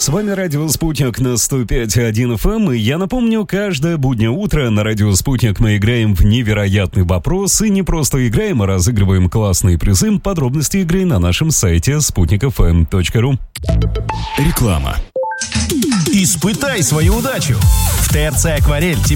С вами радио «Спутник» на 105.1 FM. И я напомню, каждое буднее утро на радио «Спутник» мы играем в невероятный вопрос. И не просто играем, а разыгрываем классные призы. Подробности игры на нашем сайте sputnikfm.ru. Реклама. Испытай свою удачу. В ТРЦ «Акварель» тебе